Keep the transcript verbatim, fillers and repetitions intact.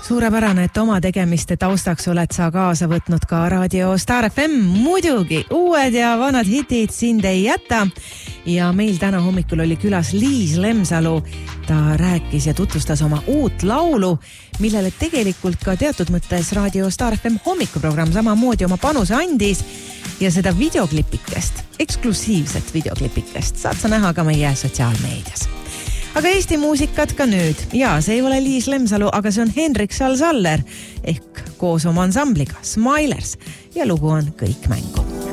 Suurepärane, et oma tegemiste taustaks oled sa kaasa võtnud ka raadio Star F M. Muidugi, uued ja vanad hitid sind ei jäta. Ja meil täna hommikul oli külas Liis Lemsalu. Ta rääkis ja tutvustas oma uut laulu, millele tegelikult ka teatud mõttes raadio Star F M hommikuprogramm samamoodi oma panuse andis. Ja seda videoklipikest, eksklusiivset videoklipikest saad sa näha ka meie sotsiaalmeedias. Aga Eesti muusikat ka nüüd. Ja see ei ole Liis Lemsalu, aga see on Henrik Salsaller ehk koos oma ansambliga Smilers ja lugu on Kõik mängu.